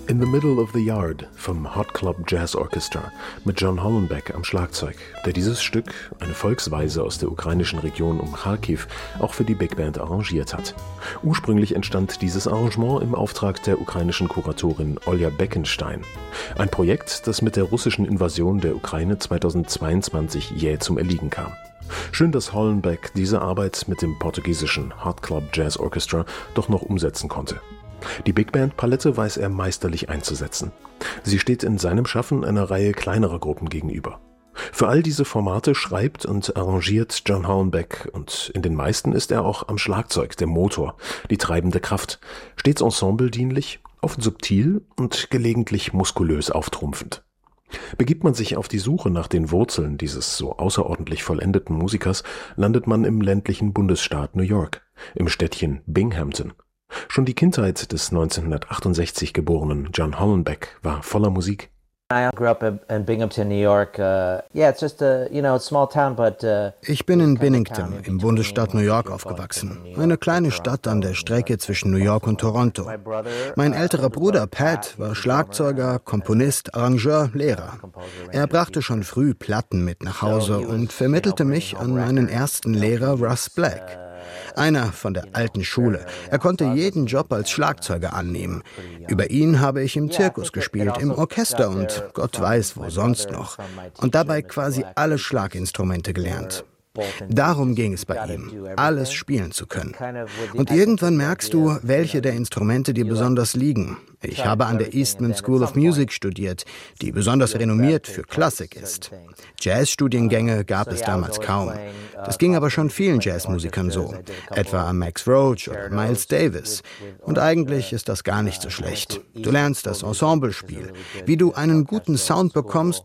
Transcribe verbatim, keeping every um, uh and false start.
In the Middle of the Yard vom Hot Club Jazz Orchestra mit John Hollenbeck am Schlagzeug, der dieses Stück, eine Volksweise aus der ukrainischen Region um Charkiw, auch für die Big Band arrangiert hat. Ursprünglich entstand dieses Arrangement im Auftrag der ukrainischen Kuratorin Olja Beckenstein. Ein Projekt, das mit der russischen Invasion der Ukraine zweitausendzweiundzwanzig jäh zum Erliegen kam. Schön, dass Hollenbeck diese Arbeit mit dem portugiesischen Hot Club Jazz Orchestra doch noch umsetzen konnte. Die Big Band Palette weiß er meisterlich einzusetzen. Sie steht in seinem Schaffen einer Reihe kleinerer Gruppen gegenüber. Für all diese Formate schreibt und arrangiert John Hollenbeck und in den meisten ist er auch am Schlagzeug der Motor, die treibende Kraft, stets ensembledienlich, oft subtil und gelegentlich muskulös auftrumpfend. Begibt man sich auf die Suche nach den Wurzeln dieses so außerordentlich vollendeten Musikers, landet man im ländlichen Bundesstaat New York, im Städtchen Binghamton. Schon die Kindheit des neunzehnhundertachtundsechzig geborenen John Hollenbeck war voller Musik. Ich bin in Bennington im Bundesstaat New York aufgewachsen. Eine kleine Stadt an der Strecke zwischen New York und Toronto. Mein älterer Bruder Pat war Schlagzeuger, Komponist, Arrangeur, Lehrer. Er brachte schon früh Platten mit nach Hause und vermittelte mich an meinen ersten Lehrer Russ Black. Einer von der alten Schule. Er konnte jeden Job als Schlagzeuger annehmen. Über ihn habe ich im Zirkus gespielt, im Orchester und Gott weiß wo sonst noch. Und dabei quasi alle Schlaginstrumente gelernt. Darum ging es bei ihm, alles spielen zu können. Und irgendwann merkst du, welche der Instrumente dir besonders liegen. Ich habe an der Eastman School of Music studiert, die besonders renommiert für Klassik ist. Jazzstudiengänge gab es damals kaum. Das ging aber schon vielen Jazzmusikern so, etwa Max Roach oder Miles Davis. Und eigentlich ist das gar nicht so schlecht. Du lernst das Ensemblespiel, wie du einen guten Sound bekommst